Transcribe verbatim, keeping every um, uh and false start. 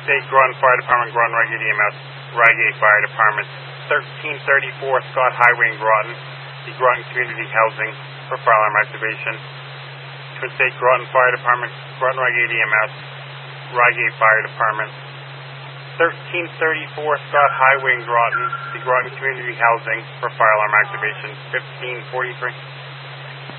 State Groton Fire Department, Groton Rygate E M S, Rygate Fire Department, thirteen thirty-four Scott Highway in Groton, the Groton Community Housing for fire alarm activation. Twin State Groton Fire Department, Groton Rygate E M S, Rygate Fire Department, thirteen thirty-four Scott Highway in Groton, the Groton Community Housing for fire alarm activation. fifteen forty-three